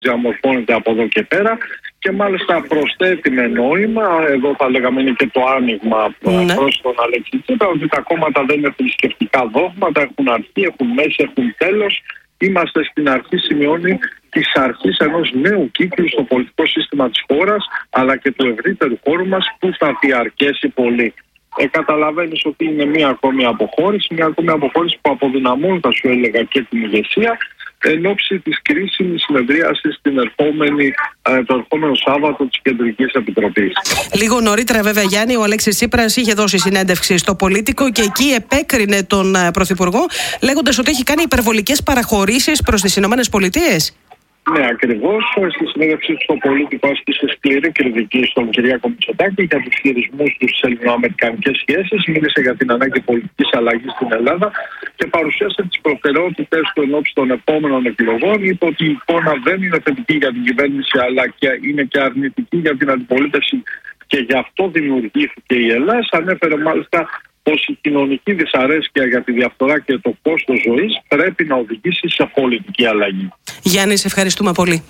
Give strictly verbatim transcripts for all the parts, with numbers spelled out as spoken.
διαμορφώνεται από εδώ και πέρα και μάλιστα προσθέτει με νόημα, εδώ θα λέγαμε είναι και το άνοιγμα ναι. προς τον Αλέξη Τσίπρα, ότι τα κόμματα δεν είναι θρησκευτικά δόγματα, έχουν αρχή, έχουν μέση, έχουν τέλος. Είμαστε στην αρχή, σημειώνει, της αρχής ενός νέου κύκλου στο πολιτικό σύστημα της χώρας, αλλά και του ευρύτερου χώρου μας, που θα διαρκέσει πολύ. Ε, καταλαβαίνεις ότι είναι μια ακόμη αποχώρηση, μια ακόμη αποχώρηση που αποδυναμώνει, θα σου έλεγα, και την ηγεσία, εν ώψη της κρίσιμης συνεδρίασης την ερχόμενη, ε, το ερχόμενο Σάββατο της Κεντρικής Επιτροπής. Λίγο νωρίτερα, βέβαια, Γιάννη, ο Αλέξης Τσίπρας είχε δώσει συνέντευξη στο Πολίτικο και εκεί επέκρινε τον Πρωθυπουργό, λέγοντας ότι έχει κάνει υπερβολικές παραχωρήσεις προς τις Ηνωμένες Πολιτείες. Ναι, ακριβώς. Στη συνέντευξή του στο Πολίτικο άσκησε σκληρή κριτική στον Κυριάκο Μητσοτάκη για τους χειρισμούς του στις ελληνοαμερικανικές σχέσεις. Μίλησε για την ανάγκη πολιτικής αλλαγής στην Ελλάδα και παρουσίασε τις προτεραιότητες του εν ώψη των επόμενων εκλογών. Είπε ότι η εικόνα δεν είναι θετική για την κυβέρνηση, αλλά και είναι και αρνητική για την αντιπολίτευση και γι' αυτό δημιουργήθηκε η ΕΛΑΣ. Ανέφερε μάλιστα πως η κοινωνική δυσαρέσκεια για τη διαφθορά και το κόστος ζωής πρέπει να οδηγήσει σε πολιτική αλλαγή. Γιάννη, σε ευχαριστούμε πολύ.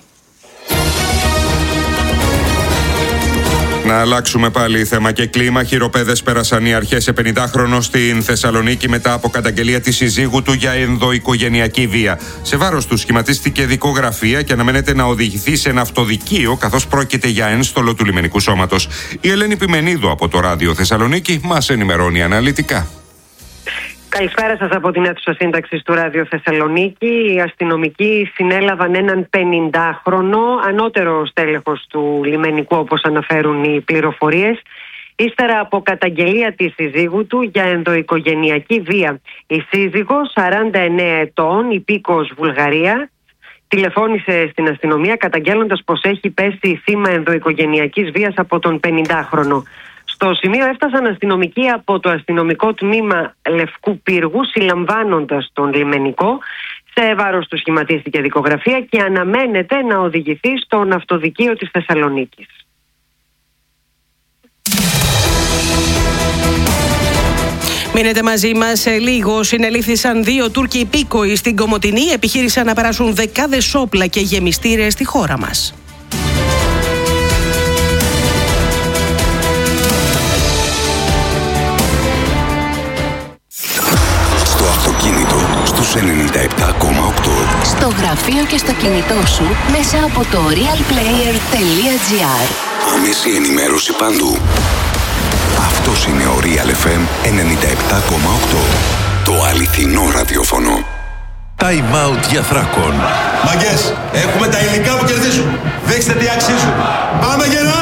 Να αλλάξουμε πάλι θέμα και κλίμα. Χειροπέδες πέρασαν οι αρχές σε πενηντάχρονο στην Θεσσαλονίκη μετά από καταγγελία της συζύγου του για ενδοοικογενειακή βία. Σε βάρος του σχηματίστηκε δικογραφία και αναμένεται να οδηγηθεί σε ένα αυτοδικείο, καθώς πρόκειται για ένστολο του λιμενικού σώματος. Η Ελένη Πιμενίδου από το Ράδιο Θεσσαλονίκη μας ενημερώνει αναλυτικά. Καλησπέρα σας από την αίθουσα σύνταξης του Ράδιο Θεσσαλονίκη. Οι αστυνομικοί συνέλαβαν έναν πενηντάχρονο, ανώτερο στέλεχος του λιμενικού, όπως αναφέρουν οι πληροφορίες, ύστερα από καταγγελία της συζύγου του για ενδοοικογενειακή βία. Η σύζυγος, σαράντα εννέα ετών, υπήκοος Βουλγαρία, τηλεφώνησε στην αστυνομία καταγγέλλοντας πως έχει πέσει θύμα ενδοοικογενειακής βίας από τον πενηντάχρονο. Στο σημείο έφτασαν αστυνομικοί από το αστυνομικό τμήμα Λευκού Πύργου, συλλαμβάνοντας τον λιμενικό. Σε βάρος του σχηματίστηκε δικογραφία και αναμένεται να οδηγηθεί στο ναυτοδικείο της Θεσσαλονίκης. Μείνετε μαζί μας σε λίγο. Συνελήφθησαν δύο Τούρκοι υπήκοοι στην Κομοτηνή. Επιχείρησαν να περάσουν δεκάδες όπλα και γεμιστήρες στη χώρα μας. Στο αυτοκίνητο στους ενενήντα επτά κόμμα οκτώ. Στο γραφείο και στο κινητό σου μέσα από το realplayer τελεία gr. Άμεση ενημέρωση παντού. Αυτός είναι ο Real εφ εμ ενενήντα επτά κόμμα οκτώ. Το αληθινό ραδιόφωνο. Time out για Θράκον. Μαγκές, έχουμε τα υλικά που κερδίζουν. Δείξτε τι αξίζουν. Πάμε γερά!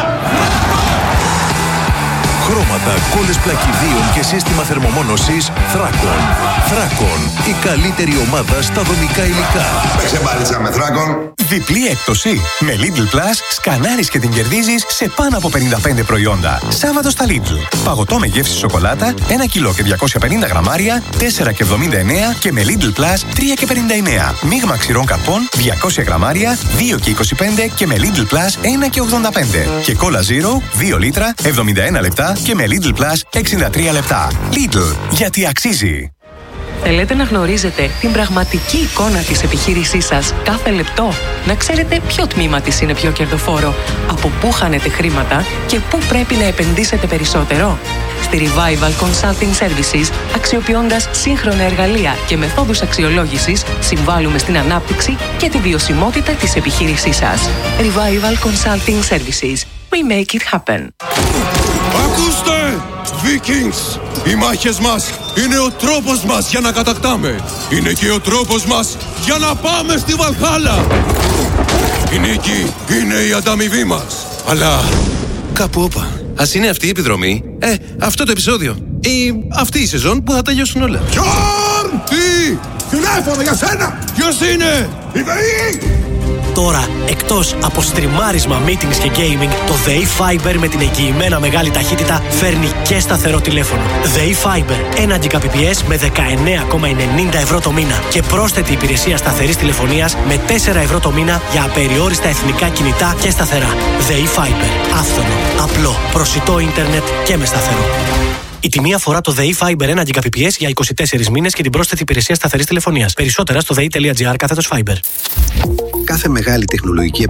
Χρώματα, κόλλες πλακιδίων και σύστημα θερμομόνωσης Θράκον. Θράκον, η καλύτερη ομάδα στα δομικά υλικά. Παίξε μπάλιτσα με Θράκον. Διπλή έκπτωση. Με Lidl Plus σκανάρεις και την κερδίζεις σε πάνω από πενήντα πέντε προϊόντα. Σάββατο στα Lidl. Παγωτό με γεύση σοκολάτα, ένα κιλό και διακόσια πενήντα γραμμάρια, τέσσερα και εβδομήντα εννέα και με Lidl Plus τρία και πενήντα εννέα. Μείγμα ξηρών καρπών, διακόσια γραμμάρια, δύο και είκοσι πέντε και με Lidl Plus ένα και ογδόντα πέντε. Και Cola Zero, δύο λίτρα, εβδομήντα ένα λεπτά και με Lidl Plus εξήντα τρία λεπτά. Lidl, γιατί αξίζει. Θέλετε να γνωρίζετε την πραγματική εικόνα της επιχείρησής σας κάθε λεπτό? Να ξέρετε ποιο τμήμα της είναι πιο κερδοφόρο, από πού χάνετε χρήματα και πού πρέπει να επενδύσετε περισσότερο? Στη Revival Consulting Services, αξιοποιώντας σύγχρονα εργαλεία και μεθόδους αξιολόγησης, συμβάλλουμε στην ανάπτυξη και τη βιωσιμότητα της επιχείρησής σας. Revival Consulting Services. We make it happen. Ακούστε! Vikings! Οι μάχες μας είναι ο τρόπος μας για να κατακτάμε. Είναι και ο τρόπος μας για να πάμε στη Βαλχάλα. Η νίκη είναι η ανταμοιβή μας. Αλλά κάπου όπα. Ας είναι αυτή η επιδρομή. Ε, αυτό το επεισόδιο. Ή αυτή η σεζόν που θα τελειώσουν όλα. Γιόρν! Τι! Τηλέφωνο για σένα! Ποιος είναι? Η ΔΕΗ! Τώρα, εκτός από στριμάρισμα, meetings και gaming, το ΔΕΗ Fiber με την εγγυημένα μεγάλη ταχύτητα φέρνει και σταθερό τηλέφωνο. ΔΕΗ Fiber, ένα Gbps με δεκαεννέα κόμμα ενενήντα ευρώ το μήνα και πρόσθετη υπηρεσία σταθερής τηλεφωνίας με τέσσερα ευρώ το μήνα για απεριόριστα εθνικά κινητά και σταθερά. ΔΕΗ Fiber, άφθονο, απλό, προσιτό ίντερνετ και με σταθερό. Η τιμή αφορά το ΔΕΗ Fiber ένα Gbps για είκοσι τέσσερις μήνες και την πρόσθετη υπηρεσία σταθερής τηλεφωνίας. Περισσότερα στο δε ι τελεία τζι άρ κάθετος Fiber. Κάθε μεγάλη τεχνολογική